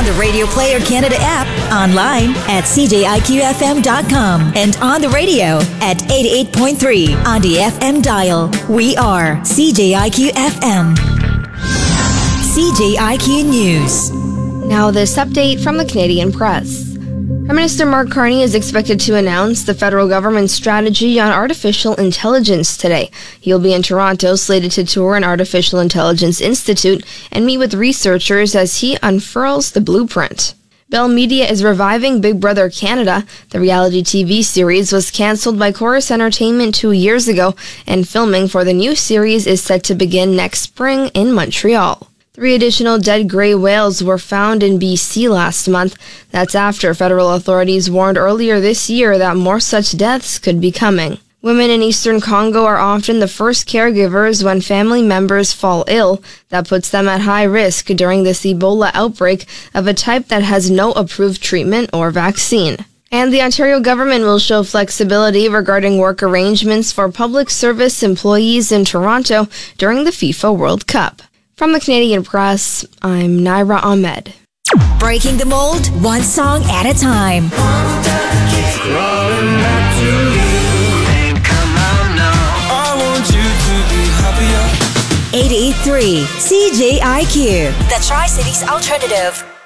on the Radio Player Canada app, online at cjiqfm.com, and on the radio at 88.3 on the FM dial. We are CJIQ FM. CJIQ News. Now this update from the Canadian Press. Prime Minister Mark Carney is expected to announce the federal government's strategy on artificial intelligence today. He'll be in Toronto, slated to tour an artificial intelligence institute and meet with researchers as he unfurls the blueprint. Bell Media is reviving Big Brother Canada. The reality TV series was cancelled by Chorus Entertainment 2 years ago, and filming for the new series is set to begin next spring in Montreal. 3 additional dead gray whales were found in BC last month. That's after federal authorities warned earlier this year that more such deaths could be coming. Women in eastern Congo are often the first caregivers when family members fall ill. That puts them at high risk during this Ebola outbreak of a type that has no approved treatment or vaccine. And the Ontario government will show flexibility regarding work arrangements for public service employees in Toronto during the FIFA World Cup. From the Canadian Press, I'm Naira Ahmed. Breaking the mold, one song at a time. 88.3 CJIQ, the Tri-Cities Alternative.